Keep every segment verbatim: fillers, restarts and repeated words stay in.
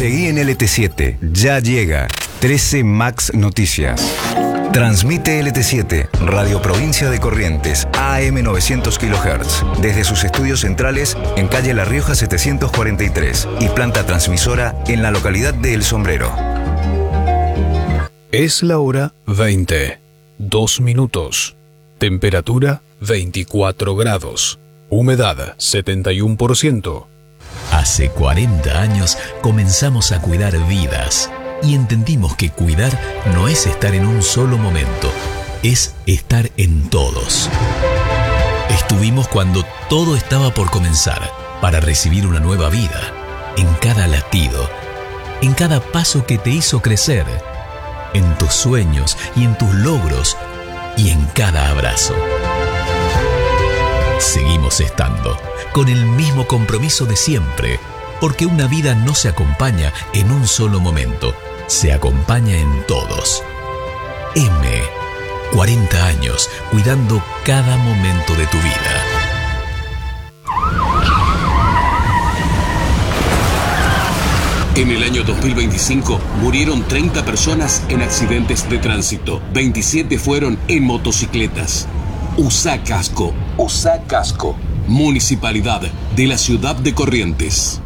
Seguí en L T siete, ya llega trece Max Noticias. Transmite L T siete, Radio Provincia de Corrientes, A M novecientos kilohertz, desde sus estudios centrales en calle La Rioja setecientos cuarenta y tres y planta transmisora en la localidad de El Sombrero. Es la hora veinte, dos minutos. Temperatura veinticuatro grados. Humedad setenta y uno por ciento. Hace cuarenta años comenzamos a cuidar vidas y entendimos que cuidar no es estar en un solo momento, es estar en todos. Estuvimos cuando todo estaba por comenzar para recibir una nueva vida, en cada latido, en cada paso que te hizo crecer, en tus sueños y en tus logros y en cada abrazo. Seguimos estando con el mismo compromiso de siempre, porque una vida no se acompaña en un solo momento, se acompaña en todos. M, cuarenta años cuidando cada momento de tu vida. En el año dos mil veinticinco murieron treinta personas en accidentes de tránsito. veintisiete fueron en motocicletas. Usa casco, usa casco. Municipalidad de la ciudad de Corrientes.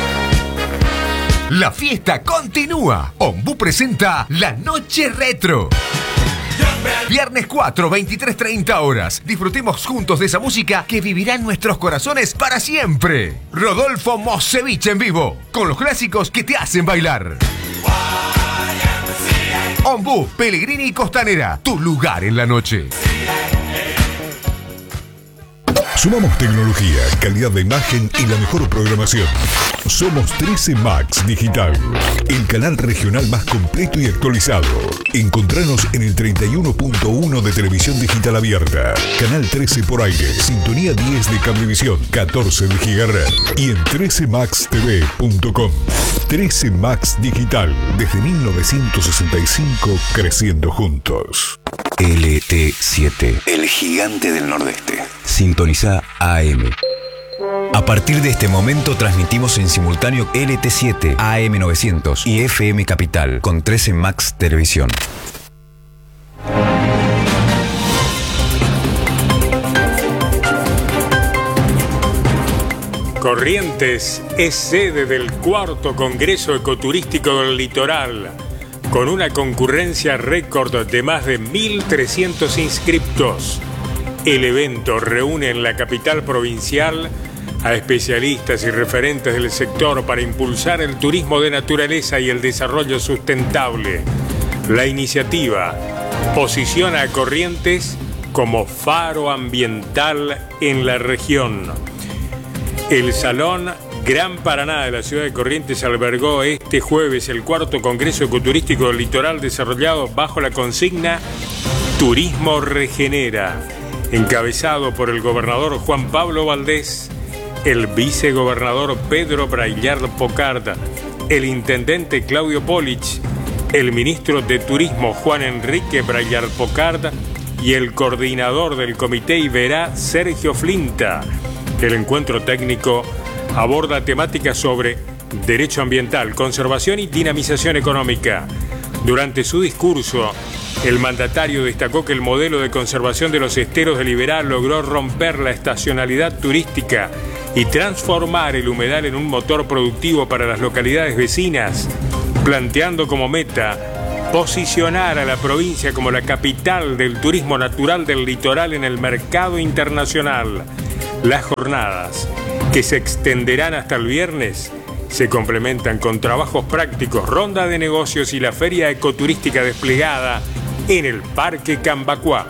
La fiesta continúa. Ombú presenta La Noche Retro. Viernes cuatro, veintitrés treinta horas. Disfrutemos juntos de esa música que vivirá en nuestros corazones para siempre. Rodolfo Mosevich en vivo, con los clásicos que te hacen bailar. Ombú, Pellegrini y Costanera, tu lugar en la noche. Sumamos tecnología, calidad de imagen y la mejor programación. Somos trece Max Digital, el canal regional más completo y actualizado. Encontranos en el treinta y uno punto uno de Televisión Digital Abierta, Canal trece por aire, Sintonía diez de Cablevisión, catorce de Gigaret y en trece max t v punto com. trece Max Digital, desde mil novecientos sesenta y cinco, creciendo juntos. L T siete, el gigante del nordeste. Sintoniza A M. A partir de este momento transmitimos en simultáneo L T siete, A M novecientos y F M Capital con trece Max Televisión. Corrientes es sede del cuarto Congreso Ecoturístico del Litoral, con una concurrencia récord de más de mil trescientos inscriptos. El evento reúne en la capital provincial a especialistas y referentes del sector para impulsar el turismo de naturaleza y el desarrollo sustentable. La iniciativa posiciona a Corrientes como faro ambiental en la región. El Salón Gran Paraná de la ciudad de Corrientes albergó este jueves el cuarto Congreso Ecoturístico del Litoral desarrollado bajo la consigna Turismo Regenera, encabezado por el gobernador Juan Pablo Valdés, el vicegobernador Pedro Braillard Pocard, el intendente Claudio Polich, el ministro de Turismo Juan Enrique Braillard Pocard y el coordinador del Comité Iberá Sergio Flinta. El encuentro técnico aborda temáticas sobre derecho ambiental, conservación y dinamización económica. Durante su discurso, el mandatario destacó que el modelo de conservación de los esteros del Iberá logró romper la estacionalidad turística y transformar el humedal en un motor productivo para las localidades vecinas, planteando como meta posicionar a la provincia como la capital del turismo natural del litoral en el mercado internacional. Las jornadas, que se extenderán hasta el viernes, se complementan con trabajos prácticos, ronda de negocios y la feria ecoturística desplegada en el Parque Cambacuá.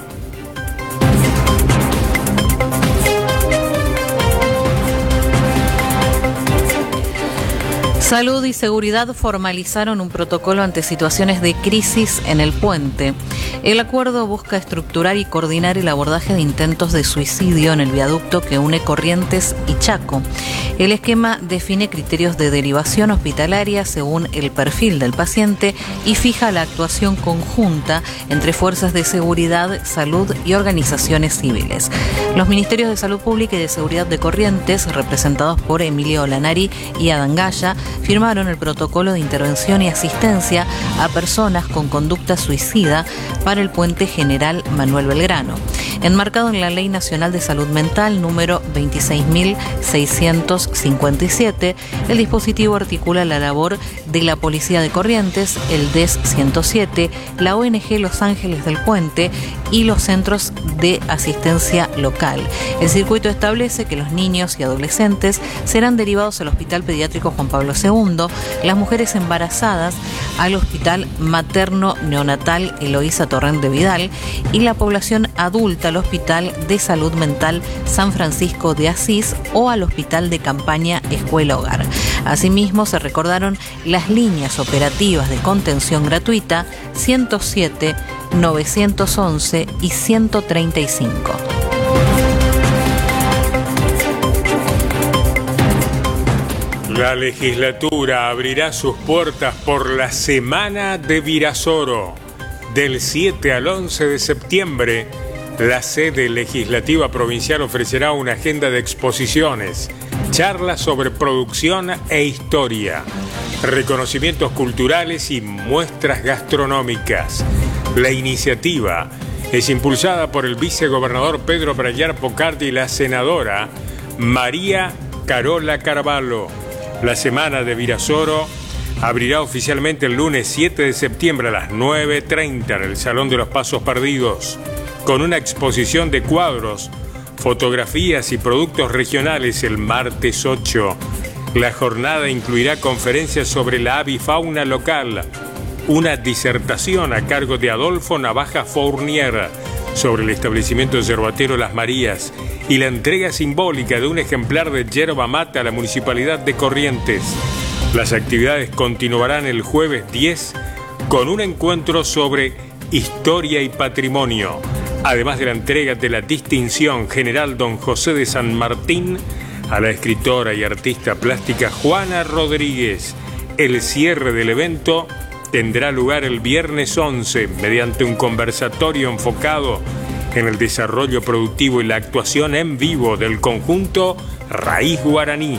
Salud y Seguridad formalizaron un protocolo ante situaciones de crisis en el puente. El acuerdo busca estructurar y coordinar el abordaje de intentos de suicidio en el viaducto que une Corrientes y Chaco. El esquema define criterios de derivación hospitalaria según el perfil del paciente y fija la actuación conjunta entre fuerzas de seguridad, salud y organizaciones civiles. Los Ministerios de Salud Pública y de Seguridad de Corrientes, representados por Emilio Lanari y Adán Gaya, firmaron el protocolo de intervención y asistencia a personas con conducta suicida para el Puente General Manuel Belgrano, enmarcado en la Ley Nacional de Salud Mental número veintiséis mil seiscientos cincuenta y siete. El dispositivo articula la labor de la Policía de Corrientes, el D E S ciento siete, la O N G Los Ángeles del Puente y los centros de asistencia local. El circuito establece que los niños y adolescentes serán derivados al Hospital Pediátrico Juan Pablo segundo, las mujeres embarazadas al Hospital Materno Neonatal Eloísa Torrente Vidal y la población adulta al Hospital de Salud Mental San Francisco de Asís o al Hospital de Campaña Escuela Hogar. Asimismo, se recordaron las líneas operativas de contención gratuita ciento siete, novecientos once y ciento treinta y cinco. La legislatura abrirá sus puertas por la Semana de Virasoro. Del siete al once de septiembre, la sede legislativa provincial ofrecerá una agenda de exposiciones, charlas sobre producción e historia, reconocimientos culturales y muestras gastronómicas. La iniciativa es impulsada por el vicegobernador Pedro Brayar Pocardi y la senadora María Carola Carvalho. La Semana de Virasoro abrirá oficialmente el lunes siete de septiembre a las nueve y media en el Salón de los Pasos Perdidos, con una exposición de cuadros, fotografías y productos regionales el martes ocho. La jornada incluirá conferencias sobre la avifauna local, una disertación a cargo de Adolfo Navaja Fournier sobre el establecimiento yerbatero Las Marías y la entrega simbólica de un ejemplar de yerba mate a la Municipalidad de Corrientes. Las actividades continuarán el jueves diez con un encuentro sobre historia y patrimonio, además de la entrega de la distinción General Don José de San Martín a la escritora y artista plástica Juana Rodríguez. El cierre del evento tendrá lugar el viernes once mediante un conversatorio enfocado en el desarrollo productivo y la actuación en vivo del conjunto Raíz Guaraní.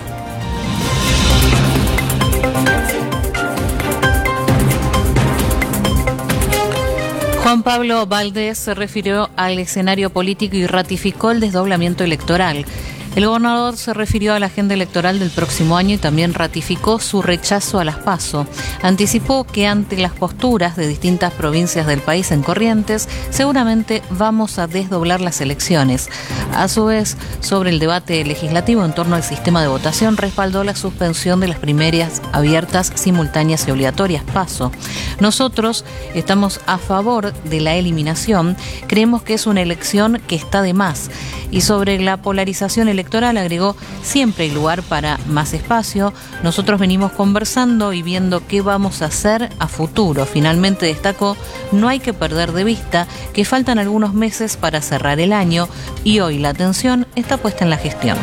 Juan Pablo Valdés se refirió al escenario político y ratificó el desdoblamiento electoral. El gobernador se refirió a la agenda electoral del próximo año y también ratificó su rechazo a las PASO. Anticipó que ante las posturas de distintas provincias del país en Corrientes, seguramente vamos a desdoblar las elecciones. A su vez, sobre el debate legislativo en torno al sistema de votación, respaldó la suspensión de las primarias abiertas, simultáneas y obligatorias PASO. Nosotros estamos a favor de la eliminación, creemos que es una elección que está de más. Y sobre la polarización electoral agregó, siempre hay lugar para más espacio, nosotros venimos conversando y viendo qué vamos a hacer a futuro. Finalmente destacó, no hay que perder de vista que faltan algunos meses para cerrar el año y hoy la atención está puesta en la gestión.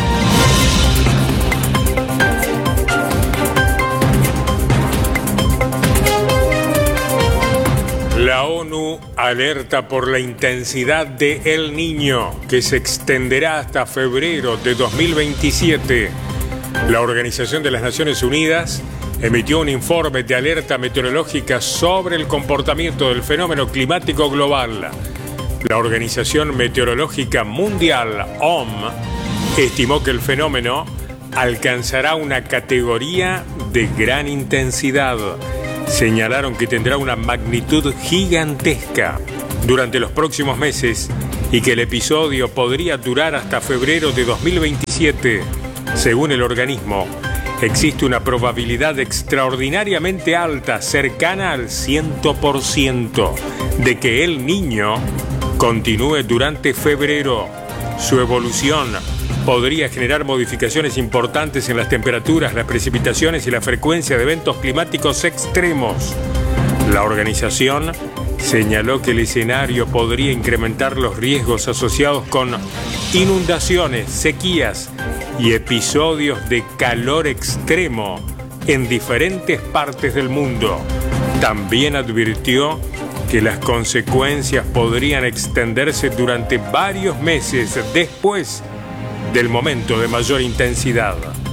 La ONU alerta por la intensidad de El Niño, que se extenderá hasta febrero de dos mil veintisiete. La Organización de las Naciones Unidas emitió un informe de alerta meteorológica sobre el comportamiento del fenómeno climático global. La Organización Meteorológica Mundial, O M, estimó que el fenómeno alcanzará una categoría de gran intensidad. Señalaron que tendrá una magnitud gigantesca durante los próximos meses y que el episodio podría durar hasta febrero de dos mil veintisiete. Según el organismo, existe una probabilidad extraordinariamente alta, cercana al cien por ciento, de que El Niño continúe durante febrero. Su evolución podría generar modificaciones importantes en las temperaturas, las precipitaciones y la frecuencia de eventos climáticos extremos. La organización señaló que el escenario podría incrementar los riesgos asociados con inundaciones, sequías y episodios de calor extremo en diferentes partes del mundo. También advirtió que las consecuencias podrían extenderse durante varios meses después del momento de mayor intensidad.